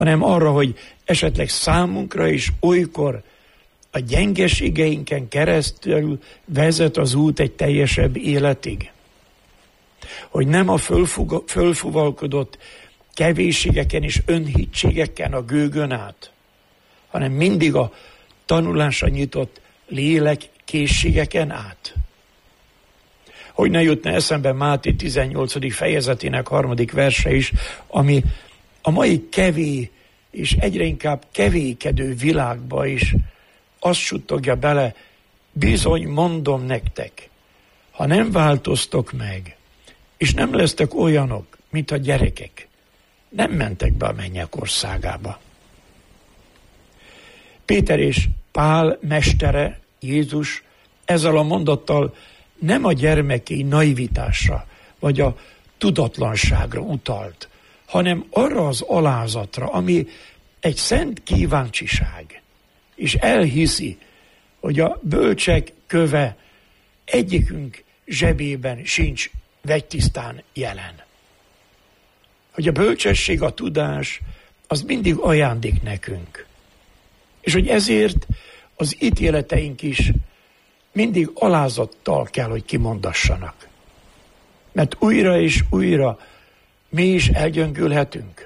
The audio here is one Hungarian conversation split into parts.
hanem arra, hogy esetleg számunkra is olykor a gyengeségeinken keresztül vezet az út egy teljesebb életig. Hogy nem a fölfuvalkodott kevésségeken és önhitségeken a gőgön át, hanem mindig a tanulásra nyitott lélek készségeken át. Hogy ne jutna eszembe Máté 18. fejezetének 3. verse is, ami a mai kevé és egyre inkább kevékedő világba is azt suttogja bele, bizony mondom nektek, ha nem változtok meg, és nem lesztek olyanok, mint a gyerekek, nem mentek be a mennyek országába. Péter és Pál mestere, Jézus ezzel a mondattal nem a gyermeki naivitásra, vagy a tudatlanságra utalt, hanem arra az alázatra, ami egy szent kíváncsiság, és elhiszi, hogy a bölcsek köve egyikünk zsebében sincs vegytisztán jelen. Hogy a bölcsesség, a tudás, az mindig ajándék nekünk. És hogy ezért az ítéleteink is mindig alázattal kell, hogy kimondassanak. Mert újra és újra mi is elgyöngülhetünk.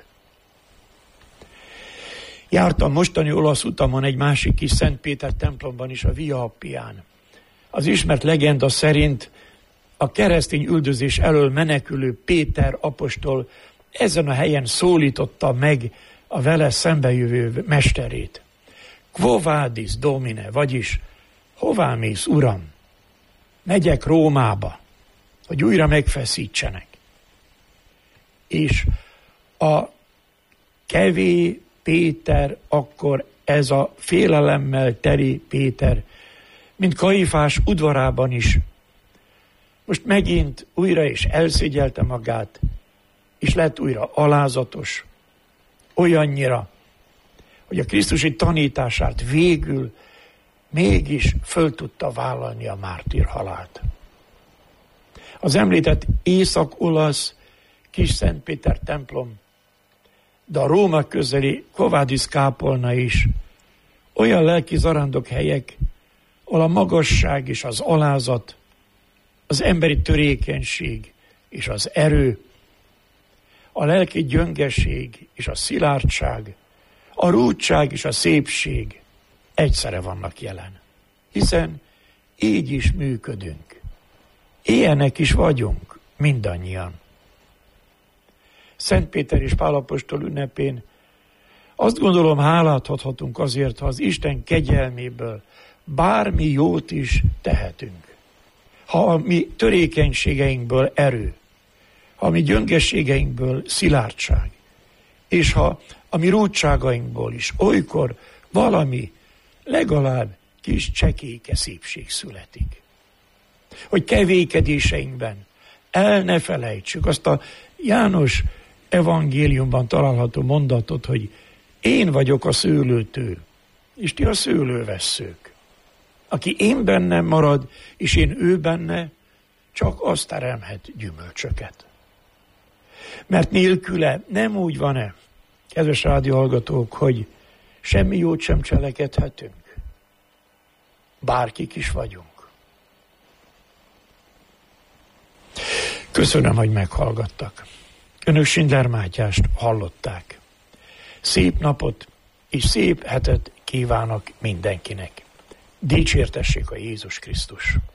Jártam mostani olasz utamon egy másik kis Szent Péter templomban is, a Via Appián. Az ismert legenda szerint a keresztény üldözés elől menekülő Péter apostol ezen a helyen szólította meg a vele szembejövő mesterét. Quo vadis, Domine, vagyis hová mész, Uram? Megyek Rómába, hogy újra megfeszítsenek. És a kevé Péter, akkor ez a félelemmel teli Péter, mint Kaifás udvarában is, most megint újra is elszégyelte magát, és lett újra alázatos, olyannyira, hogy a Krisztusi tanítását végül mégis föl tudta vállalni a mártír halált. Az említett észak-olasz kis Szent Péter templom, de a Róma közeli Kovádis kápolna is olyan lelki zarándok helyek, ahol a magasság és az alázat, az emberi törékenység és az erő, a lelki gyöngeség és a szilárdság, a rúdság és a szépség egyszerre vannak jelen. Hiszen így is működünk. Ilyenek is vagyunk mindannyian. Szent Péter és Pál apostol ünnepén azt gondolom, hálát adhatunk azért, ha az Isten kegyelméből bármi jót is tehetünk. Ha a mi törékenységeinkből erő, ha a mi gyöngességeinkből szilárdság, és ha a mi rúdságainkból is olykor valami legalább kis csekéke szépség születik. Hogy kevékedéseinkben el ne felejtsük azt a János evangéliumban található mondatot, hogy én vagyok a szőlőtő, és ti a szőlővesszők. Aki én bennem marad, és én ő benne, csak azt teremhet gyümölcsöket. Mert nélküle nem úgy van-e, kedves rádióhallgatók, hogy semmi jót sem cselekedhetünk. Bárkik is vagyunk. Köszönöm, hogy meghallgattak. Önök Schindler Mátyást hallották. Szép napot és szép hetet kívánok mindenkinek. Dicsértessék a Jézus Krisztus!